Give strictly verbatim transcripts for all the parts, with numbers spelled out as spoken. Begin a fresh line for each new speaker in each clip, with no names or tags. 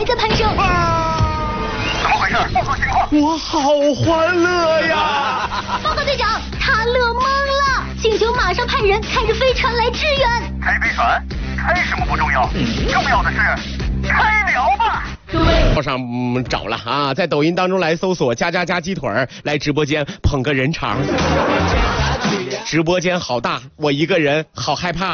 的攀升。
怎么回事？报告情况。
我好欢乐呀！
报告队长，他乐懵了，请求马上派人开着飞船来支援。
开飞船？开什么不重要，重要的是开聊吧。
报上、嗯、找了啊，在抖音当中来搜索加加加鸡腿儿，来直播间捧个人肠。直播间好大，我一个人好害怕。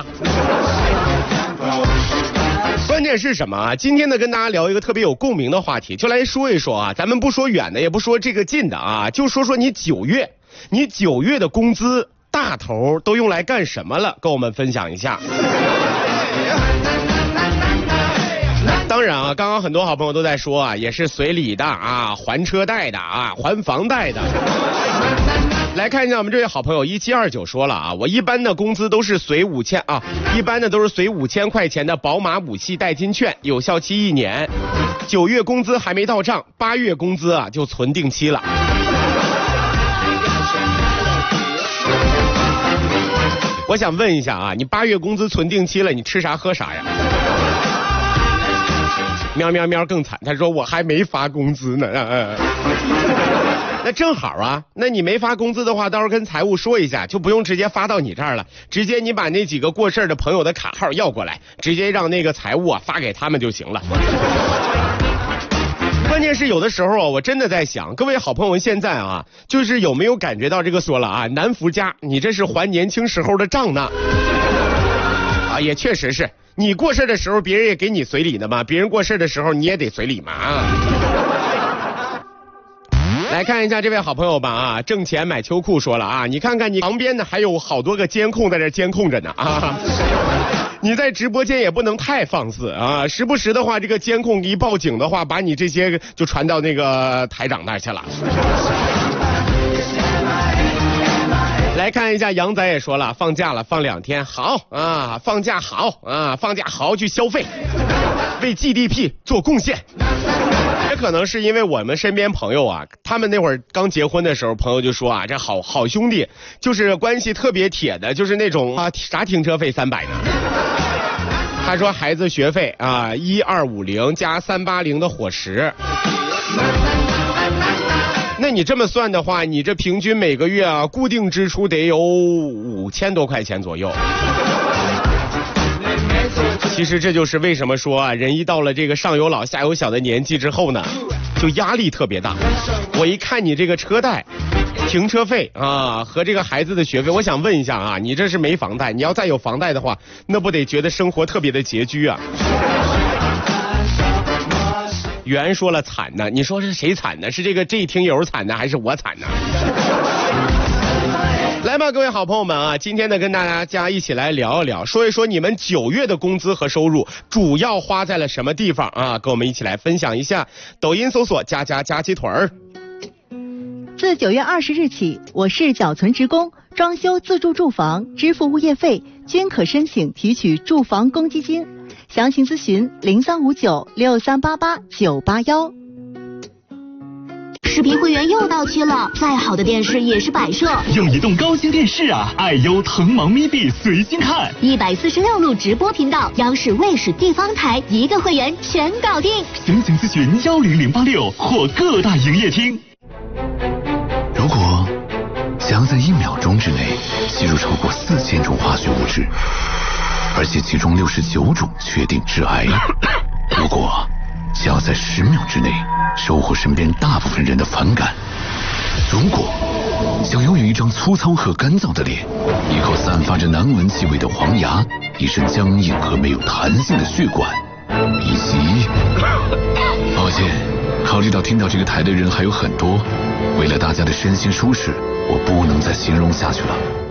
关键是什么啊？今天呢，跟大家聊一个特别有共鸣的话题，就来说一说啊，咱们不说远的，也不说这个近的啊，就说说你九月，你九月的工资大头都用来干什么了？跟我们分享一下。当然啊，刚刚很多好朋友都在说啊，也是随礼的啊，还车贷的啊，还房贷的。来看一下我们这位好朋友一七二九说了啊，我一般的工资都是随五千啊，一般的都是随五千块钱的宝马五系代金券，有效期一年。九月工资还没到账，八月工资啊就存定期了。我想问一下啊，你八月工资存定期了，你吃啥喝啥呀？喵喵喵更惨，他说我还没发工资呢。那正好啊，那你没发工资的话，到时候跟财务说一下，就不用直接发到你这儿了，直接你把那几个过事的朋友的卡号要过来，直接让那个财务啊发给他们就行了。关键是有的时候啊，我真的在想，各位好朋友们现在啊，就是有没有感觉到这个说了啊，男福家，你这是还年轻时候的账呢？啊，也确实是。你过事的时候，别人也给你随礼的嘛，别人过事的时候你也得随礼嘛啊。来看一下这位好朋友吧啊，挣钱买秋裤说了啊，你看看你旁边呢还有好多个监控在这监控着呢啊，你在直播间也不能太放肆啊，时不时的话这个监控一报警的话，把你这些就传到那个台长那儿去了。来看一下杨仔也说了，放假了放两天好啊，放假好啊，放假好好去消费，为 G D P 做贡献。也可能是因为我们身边朋友啊，他们那会儿刚结婚的时候，朋友就说啊，这好好兄弟就是关系特别铁的，就是那种啊啥停车费三百呢？他说孩子学费啊一二五零加三八零的伙食。那你这么算的话，你这平均每个月啊固定支出得有五千多块钱左右。其实这就是为什么说啊，人一到了这个上有老下有小的年纪之后呢，就压力特别大。我一看你这个车贷、停车费啊和这个孩子的学费，我想问一下啊，你这是没房贷？你要再有房贷的话，那不得觉得生活特别的拮据啊？袁说了惨呢，你说是谁惨呢？是这个这听友惨呢，还是我惨呢？来吧，各位好朋友们啊，今天呢跟大家一起来聊一聊，说一说你们九月的工资和收入主要花在了什么地方啊？跟我们一起来分享一下。抖音搜索加加加鸡腿儿。
自九月二十日起，我市缴存职工装修自住住房支付物业费均可申请提取住房公积金。详情咨询零三五九六三八八九八幺。
视频会员又到期了，再好的电视也是摆设。
用移动高清电视啊，爱优腾芒咪币随心看，
一百四十六路直播频道，央视、卫视、地方台一个会员全搞定。
详情咨询幺零零八六或各大营业厅。
如果想要在一秒钟之内吸入超过四千种化学物质，而且其中六十九种确定致癌，如果想要在十秒之内收获身边大部分人的反感，如果想拥有一张粗糙和干燥的脸，一口散发着难闻气味的黄牙，一身僵硬和没有弹性的血管，以及……抱歉，考虑到听到这个台的人还有很多，为了大家的身心舒适，我不能再形容下去了。